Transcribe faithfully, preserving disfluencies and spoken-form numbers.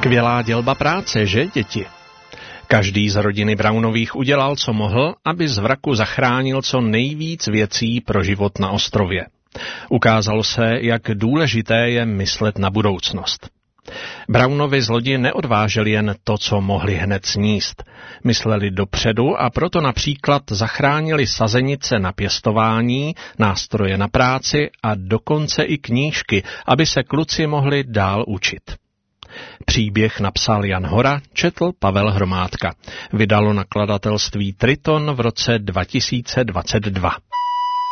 Skvělá dělba práce, že, děti? Každý z rodiny Brownových udělal, co mohl, aby z vraku zachránil co nejvíc věcí pro život na ostrově. Ukázalo se, jak důležité je myslet na budoucnost. Brownovi zlodi neodváželi jen to, co mohli hned sníst. Mysleli dopředu a proto například zachránili sazenice na pěstování, nástroje na práci a dokonce i knížky, aby se kluci mohli dál učit. Příběh napsal Jan Hora, četl Pavel Hromádka. Vydalo nakladatelství Triton v roce dva tisíce dvacet dva.